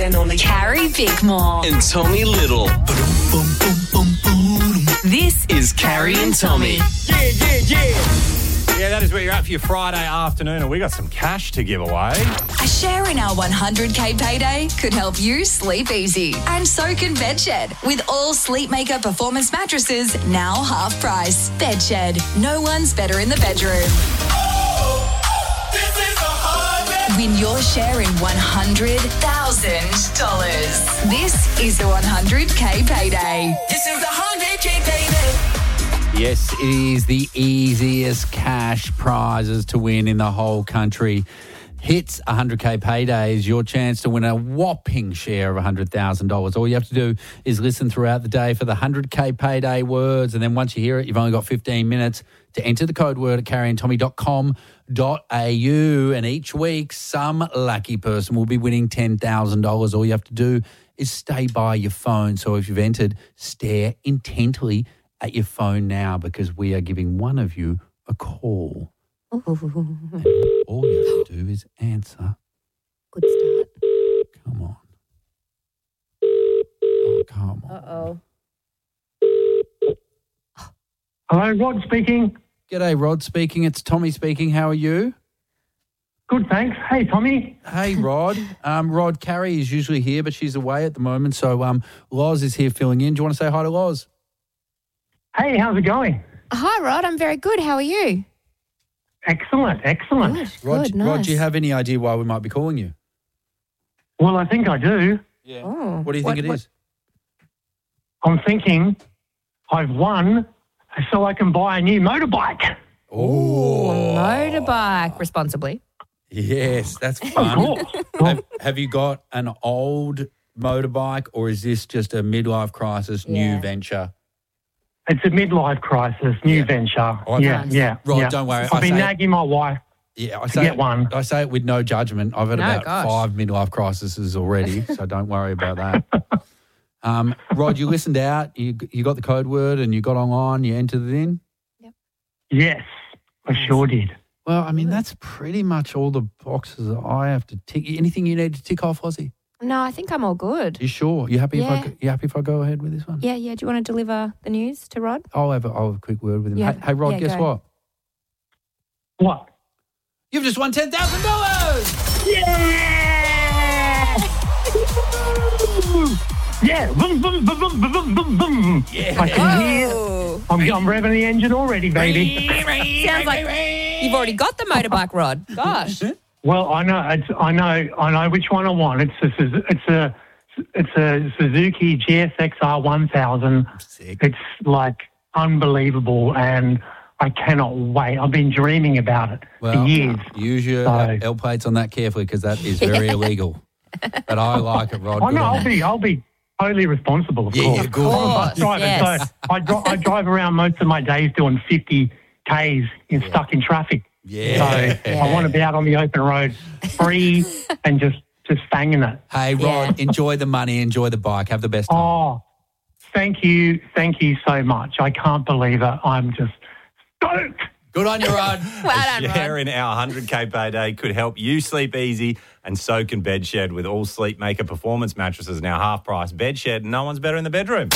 and only Carrie Bickmore. and Tommy Little. This Is Carrie and Tommy. Yeah, that is where you're at for your Friday afternoon, and we got some cash to give away. A share in our 100k payday could help you sleep easy. And so can Bedshed. With all Sleepmaker performance mattresses now half price. Bedshed. No one's better in the bedroom. Win your share in $100,000. This is the 100k payday. This is the 100K payday. Yes, it is the easiest cash prizes to win in the whole country. Hits 100k payday is your chance to win a whopping share of $100,000. All you have to do is listen throughout the day for the 100k payday words, and then once you hear it, you've only got 15 minutes to enter the code word at carrieandtommy.com.au, and each week some lucky person will be winning $10,000. All you have to do is stay by your phone. So if you've entered, stare intently at your phone now, because we are giving one of you a call. And all you have to do is answer. Good start. Come on. Oh, come on. Uh-oh. Hello, Rod speaking. G'day, Rod speaking. It's Tommy speaking. How are you? Good, thanks. Hey, Tommy. Hey, Rod. Rod, Carrie is usually here, but she's away at the moment. So Loz is here filling in. Do you want to say hi to Loz? Hey, how's it going? Hi, Rod. I'm very good. How are you? Excellent. Good, Rod, nice. Rod, do you have any idea why we might be calling you? Well, I think I do. Yeah. Oh. What do you think it is? I'm thinking I've won so I can buy a new motorbike. Oh, Motorbike responsibly. yes, that's Of fun. course. Well, Have you got an old motorbike, or is this just a midlife crisis new Yeah. venture? it's a midlife crisis, new venture. Oh, yeah, nice. yeah. Rod, yeah. don't worry. I've been I say- nagging my wife. Yeah, I To get one. I say it with no judgment. I've had No, about gosh. 5 midlife crises already, so don't worry about that. Rod, you listened out, you got the code word, and you got online, you entered it in? Yes, I sure did. Well, I mean, that's pretty much all the boxes that I have to tick. Anything you need to tick off, Ozzy? No, I think I'm all good. You sure? You happy Yeah. if I go ahead with this one? Yeah. Do you want to deliver the news to Rod? I'll have a quick word with him. Yeah. Hey, Rod, Yeah, guess go. what? What? You've just won $10,000! Yeah. Vroom, vroom, vroom, vroom, vroom, vroom, vroom. I can hear. Oh. I'm revving the engine already, baby. Sounds like you've already got the motorbike, Rod. Gosh. Well, I know which one I want. It's a Suzuki GSX-R 1000. Sick. It's like unbelievable, and I cannot wait. I've been dreaming about it for years. Use your So- L plates on that carefully, because that is very illegal. But I like it, Rod. Oh Good no, on you. I'll be totally responsible. Of Yeah, course. yeah, good. Of course, Driving, yes. so I drive around most of my days doing 50 Ks stuck in traffic. Yeah. So I want to be out on the open road, free, and just banging it. Hey, Rod, enjoy the money, enjoy the bike, have the best time. Oh, thank you so much. I can't believe it. I'm just stoked. Good on you, Rod. Well done, Share Rod. in our 100k payday could help you sleep easy, and so can Bedshed with all Sleepmaker performance mattresses now half price. Bedshed, no one's better in the bedroom.